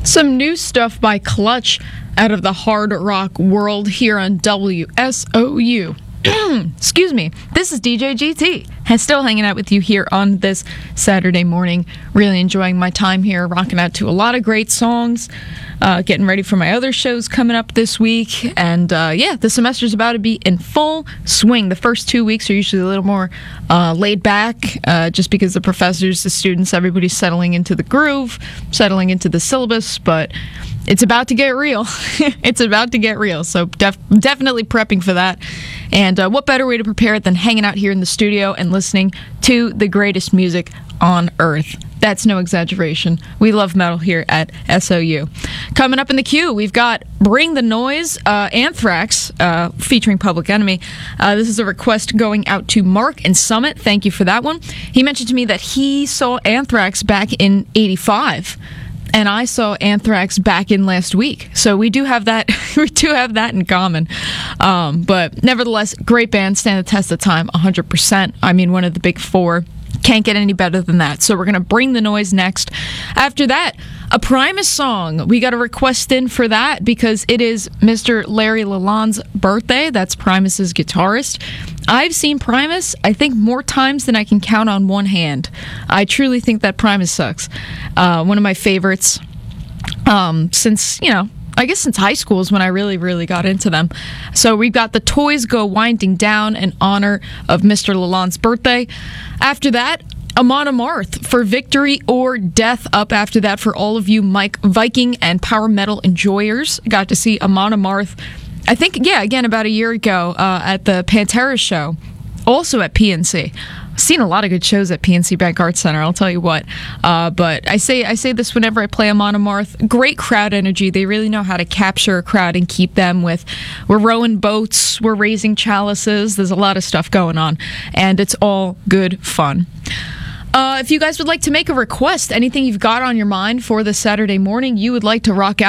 Some new stuff by Clutch out of the hard rock world here on WSOU. Excuse me. This is DJ GT. And still hanging out with you here on this Saturday morning. Really enjoying my time here, rocking out to a lot of great songs. Getting ready for my other shows coming up this week. And the semester's about to be in full swing. The first 2 weeks are usually a little more laid back, just because the professors, the students, everybody's settling into the groove, settling into the syllabus. But it's about to get real. It's about to get real. So definitely prepping for that. And what better way to prepare it than hanging out here in the studio and listening to the greatest music on earth. That's no exaggeration. We love metal here at SOU. Coming up in the queue, we've got Bring the Noise, Anthrax, featuring Public Enemy. This is a request going out to Mark in Summit. Thank you for that one. He mentioned to me that he saw Anthrax back in '85. And I saw Anthrax back in last week. So we do have that we do have that in common. But nevertheless, great band, stand the test of time, 100%. I mean, one of the big four. Can't get any better than that. So we're going to Bring the Noise next. After that, a Primus song. We got a request in for that because it is Mr. Larry Lalonde's birthday. That's Primus's guitarist. I've seen Primus, I think, more times than I can count on one hand. I truly think that Primus sucks. One of my favorites since high school is when I really, really got into them. So we've got The Toys Go Winding Down in honor of Mr. Lalonde's birthday. After that, Amon Amarth for Victory or Death up after that for all of you Mike Viking and power metal enjoyers. Got to see Amon Amarth, I think, again, about a year ago at the Pantera show, also at PNC. Seen a lot of good shows at PNC Bank Arts Center, I'll tell you what. But I say this whenever I play Amon Amarth. Great crowd energy. They really know how to capture a crowd and keep them with, we're rowing boats, we're raising chalices. There's a lot of stuff going on, and it's all good fun. If you guys would like to make a request, anything you've got on your mind for this Saturday morning you would like to rock out